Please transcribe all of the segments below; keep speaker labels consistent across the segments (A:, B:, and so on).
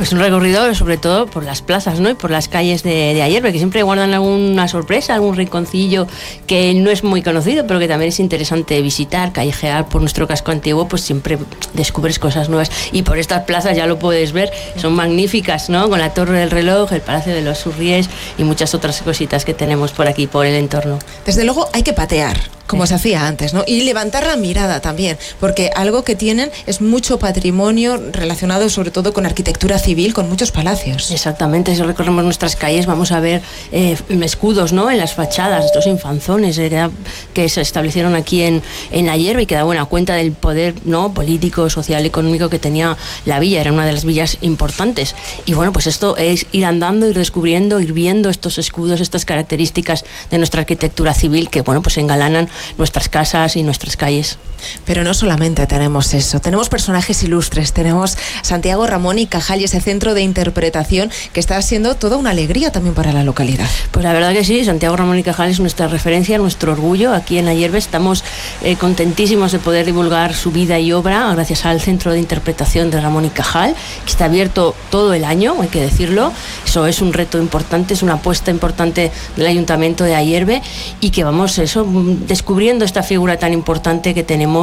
A: Pues un recorrido sobre todo por las plazas, ¿no? Y por las calles de Ayerbe, que siempre guardan alguna sorpresa, algún rinconcillo que no es muy conocido, pero que también es interesante visitar, callejear por nuestro casco antiguo, pues siempre descubres cosas nuevas. Y por estas plazas ya lo puedes ver, son magníficas, ¿no? Con la Torre del Reloj, el Palacio de los Surries y muchas otras cositas que tenemos por aquí, por el entorno.
B: Desde luego hay que patear, como se hacía antes, ¿no? Y levantar la mirada también, porque algo que tienen es mucho patrimonio relacionado sobre todo con arquitectura civil, con muchos palacios.
A: Exactamente, si recorremos nuestras calles vamos a ver escudos, ¿no? En las fachadas, estos infanzones que se establecieron aquí en Ayerbe y que da buena cuenta del poder, ¿no? Político, social, económico que tenía la villa, era una de las villas importantes. Y bueno, pues esto es ir andando, ir descubriendo, ir viendo estos escudos, estas características de nuestra arquitectura civil que, bueno, pues engalanan nuestras casas y nuestras calles.
B: Pero no solamente tenemos eso, tenemos personajes ilustres, tenemos Santiago Ramón y Cajal y ese centro de interpretación que está siendo toda una alegría también para la localidad.
A: Pues la verdad que sí, Santiago Ramón y Cajal es nuestra referencia, nuestro orgullo. Aquí en Ayerbe estamos contentísimos de poder divulgar su vida y obra gracias al centro de interpretación de Ramón y Cajal, que está abierto todo el año, hay que decirlo. Eso es un reto importante, es una apuesta importante del Ayuntamiento de Ayerbe y que vamos descubriendo esta figura tan importante que tenemos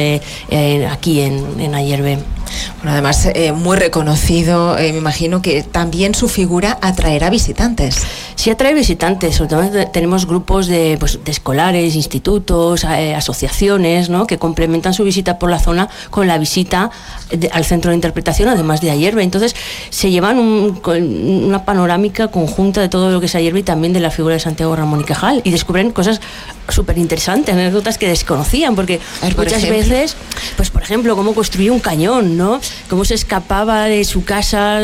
A: aquí en Ayerbe.
B: Bueno, además muy reconocido, me imagino que también su figura atraerá visitantes.
A: Sí, atrae visitantes, sobre todo tenemos grupos de escolares, institutos, asociaciones, ¿no? Que complementan su visita por la zona con la visita al centro de interpretación, además de Ayerbe. Entonces se llevan una panorámica conjunta de todo lo que es Ayerbe y también de la figura de Santiago Ramón y Cajal, y descubren cosas súper interesantes, anécdotas que desconocían, porque muchas veces, pues por ejemplo, cómo construyó un cañón, ¿no? Cómo se escapaba de su casa,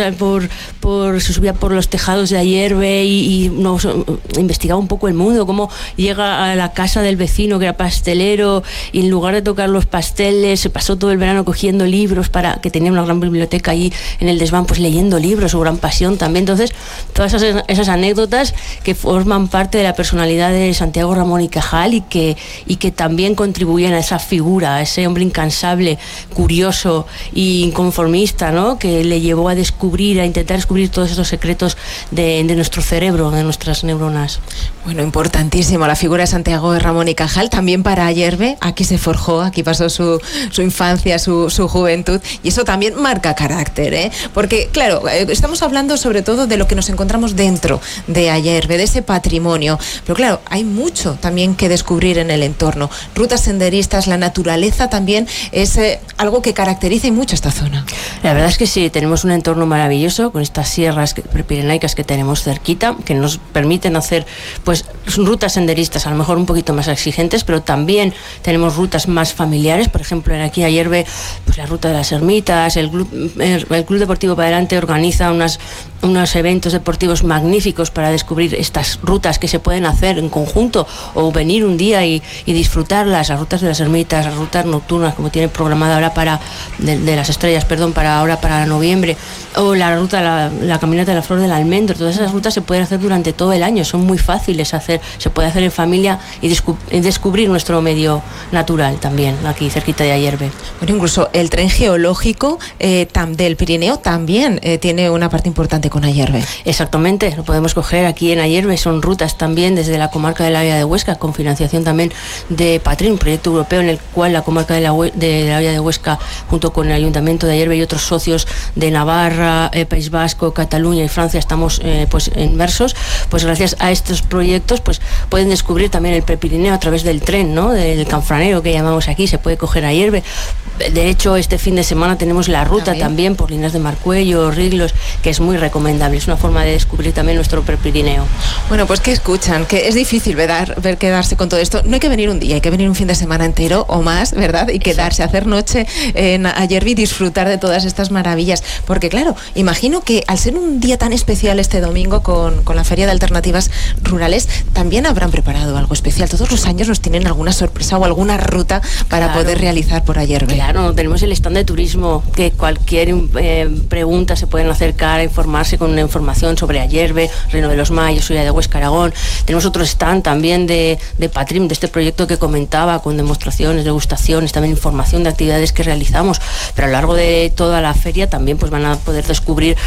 A: se subía por los tejados de Ayerbe y investigaba un poco el mundo, cómo llega a la casa del vecino que era pastelero y en lugar de tocar los pasteles se pasó todo el verano cogiendo libros, que tenía una gran biblioteca allí en el desván, pues leyendo libros, su gran pasión también. Entonces, todas esas anécdotas que forman parte de la personalidad de Santiago Ramón y Cajal y que también contribuyen a esa figura, a ese hombre incansable, curioso e inconformista, ¿no? Que le llevó a intentar descubrir todos esos secretos de nuestro cerebro, de nuestras neuronas.
B: Bueno, importantísimo la figura de Santiago Ramón y Cajal, también para Ayerbe. Aquí se forjó, aquí pasó su infancia, su juventud, y eso también marca carácter, ¿eh? Porque, claro, estamos hablando sobre todo de lo que nos encontramos dentro de Ayerbe, de ese patrimonio, pero claro, hay mucho también que descubrir en el entorno. Rutas senderistas, la naturaleza también es algo que caracteriza y mucho esta zona.
A: La verdad es que sí, tenemos un entorno maravilloso con estas sierras prepirenaicas que tenemos cerquita, que nos permiten hacer pues rutas senderistas a lo mejor un poquito más exigentes, pero también tenemos rutas más familiares. Por ejemplo, en aquí Ayerbe, pues la ruta de las ermitas, el Club Deportivo para Adelante organiza unos eventos deportivos magníficos para descubrir estas rutas que se pueden hacer en conjunto o venir un día y disfrutarlas, las rutas de las ermitas, las rutas nocturnas como tiene programada ahora de las estrellas, para noviembre, o la ruta, la caminata de la Flor del Almendro. Todas esas rutas se pueden hacer durante todo el año, son muy fáciles se puede hacer en familia y descubrir nuestro medio natural también, aquí cerquita de Ayerbe.
B: Bueno, incluso el tren geológico del Pirineo también tiene una parte importante con Ayerbe.
A: Exactamente, lo podemos coger aquí en Ayerbe, son rutas también desde la comarca de la Hoya de Huesca, con financiación también de Patrim, un proyecto europeo en el cual la comarca de la Hoya de Huesca, junto con el Ayuntamiento de Ayerbe y otros socios de Navarra, País Vasco, Cataluña y Francia, estamos pues inmersos. Pues gracias a estos proyectos pues pueden descubrir también el Prepirineo a través del tren, ¿no? Del Canfranero que llamamos aquí, se puede coger Ayerbe. De hecho, este fin de semana tenemos la ruta también por Linares de Marcuello, Riglos, que es muy recomendable, es una forma de descubrir también nuestro Prepirineo.
B: Bueno, pues que escuchan, que es difícil ver quedarse con todo esto. No hay que venir un día, hay que venir un fin de semana entero o más, ¿verdad? Y quedarse, hacer noche en Ayerbe y disfrutar de todas estas maravillas. Porque claro, imagino que al ser un día tan especial este domingo con la Feria de Alternativas Rurales, también habrán preparado algo especial. Todos los años nos tienen alguna sorpresa o alguna ruta para poder realizar por Ayerbe.
A: Claro, tenemos el stand de turismo, que cualquier pregunta se pueden acercar a informarse con una información sobre Ayerbe, Reino de los Mayos, Hoya de Huesca, Aragón. Tenemos otro stand también de Patrim, de este proyecto que comentaba, con demostraciones, degustaciones, también información de actividades que realizamos. Pero a lo largo de toda la feria también pues van a poder descubrir